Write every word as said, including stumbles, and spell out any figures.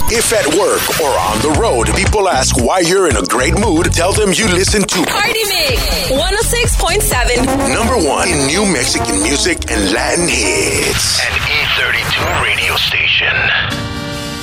If at work or on the road, people ask why you're in a great mood, tell them you listen to Party Mix one oh six point seven. Number one in new Mexican music and Latin hits.